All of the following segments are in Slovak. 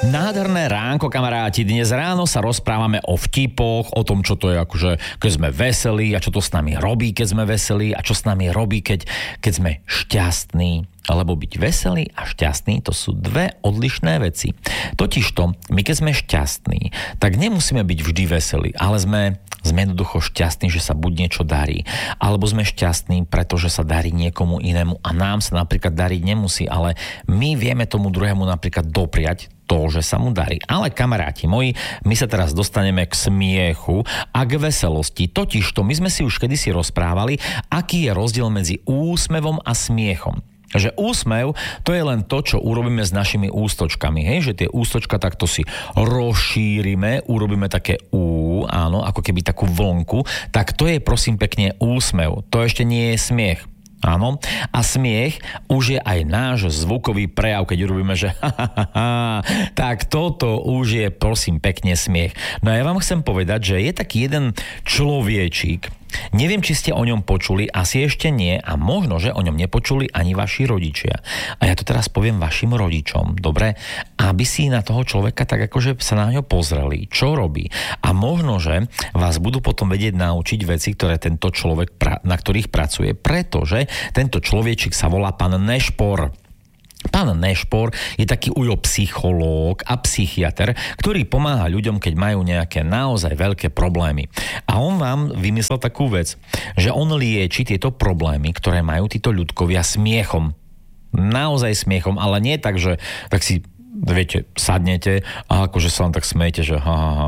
Nádherné ránko, kamaráti. Dnes ráno sa rozprávame o vtipoch, o tom, čo to je akože, keď sme veselí a čo to s nami robí, keď sme veselí a čo s nami robí, keď sme šťastní. Lebo byť veselý a šťastný, to sú dve odlišné veci. Totižto, my keď sme šťastní, tak nemusíme byť vždy veselí, ale sme jednoducho šťastní, že sa buď niečo darí, alebo sme šťastní, pretože sa darí niekomu inému a nám sa napríklad dariť nemusí, ale my vieme tomu druhému napríklad dopriať to, že sa mu darí. Ale kamaráti moji, my sa teraz dostaneme k smiechu a k veselosti. Totižto, my sme si už kedysi rozprávali, aký je rozdiel medzi úsmevom a smiechom. Že úsmev, to je len to, čo urobíme s našimi ústočkami, hej? Že tie ústočka takto si rozšírime, urobíme také áno, ako keby takú vlnku, tak to je prosím pekne úsmev. To ešte nie je smiech. Áno. A smiech už je aj náš zvukový prejav, keď urobíme, že tak toto už je prosím pekne smiech. No a ja vám chcem povedať, že je taký jeden človečík, neviem, či ste o ňom počuli, asi ešte nie a možno, že o ňom nepočuli ani vaši rodičia. A ja to teraz poviem vašim rodičom, dobre? Aby si na toho človeka tak akože sa na ňo pozreli, čo robí. A možno, že vás budú potom vedieť naučiť veci, ktoré tento človek, na ktorých pracuje, pretože tento človečík sa volá pán Nešpor. Pán Nešpor je taký psychológ a psychiater, ktorý pomáha ľuďom, keď majú nejaké naozaj veľké problémy. A on vám vymyslel takú vec, že on lieči tieto problémy, ktoré majú títo ľudkovia smiechom. Naozaj smiechom, ale nie tak, že tak si, viete, sadnete a akože sa vám tak smejete, že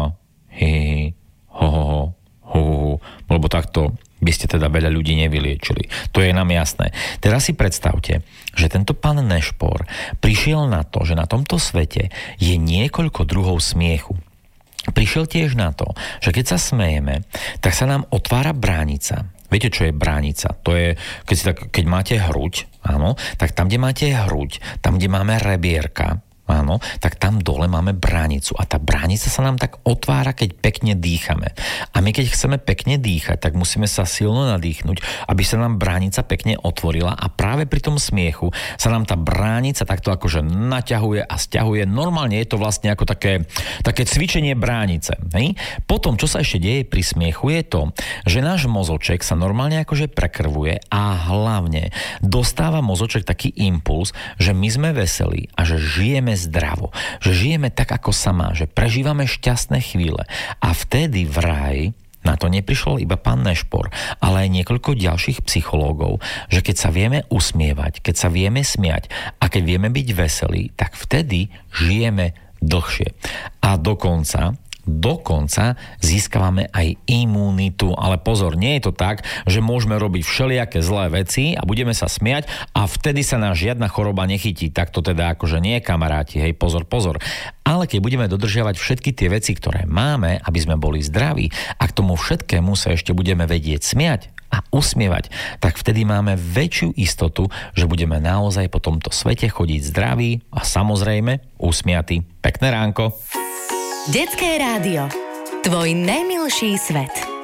lebo takto by ste teda veľa ľudí nevyliečili. To je nám jasné. Teraz si predstavte, že tento pán Nešpor prišiel na to, že na tomto svete je niekoľko druhov smiechu. Prišiel tiež na to, že keď sa smejeme, tak sa nám otvára bránica. Viete, čo je bránica? To je, keď máte hruď, áno, tak tam, kde máte hruď, tam, kde máme rebierka, áno, tak tam dole máme bránicu a tá bránica sa nám tak otvára, keď pekne dýchame. A my keď chceme pekne dýchať, tak musíme sa silno nadýchnuť, aby sa nám bránica pekne otvorila a práve pri tom smiechu sa nám tá bránica takto akože naťahuje a sťahuje. Normálne je to vlastne ako také cvičenie bránice. Hej? Potom, čo sa ešte deje pri smiechu, je to, že náš mozoček sa normálne akože prekrvuje a hlavne dostáva mozoček taký impuls, že my sme veselí a že žijeme zdravo, že žijeme tak, ako sa má, že prežívame šťastné chvíle. A vtedy vraj na to neprišiel iba pán Nešpor, ale aj niekoľko ďalších psychológov, že keď sa vieme usmievať, keď sa vieme smiať a keď vieme byť veselí, tak vtedy žijeme dlhšie. A dokonca získavame aj imunitu. Ale pozor, nie je to tak, že môžeme robiť všelijaké zlé veci a budeme sa smiať a vtedy sa nás žiadna choroba nechytí. Tak to teda akože nie, kamaráti, hej, pozor. Ale keď budeme dodržiavať všetky tie veci, ktoré máme, aby sme boli zdraví a k tomu všetkému sa ešte budeme vedieť smiať a usmievať, tak vtedy máme väčšiu istotu, že budeme naozaj po tomto svete chodiť zdraví a samozrejme usmiatí. Pekné ránko. Detské rádio. Tvoj najmilší svet.